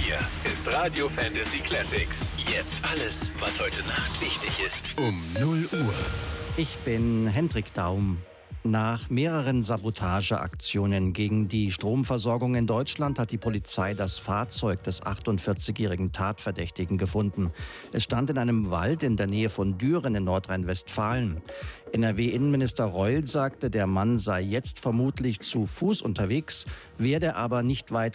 Hier ist Radio Fantasy Classics. Jetzt alles, was heute Nacht wichtig ist. Um 0 Uhr. Ich bin Hendrik Daum. Nach mehreren Sabotageaktionen gegen die Stromversorgung in Deutschland hat die Polizei das Fahrzeug des 48-jährigen Tatverdächtigen gefunden. Es stand in einem Wald in der Nähe von Düren in Nordrhein-Westfalen. NRW-Innenminister Reul sagte, der Mann sei jetzt vermutlich zu Fuß unterwegs, werde aber nicht weit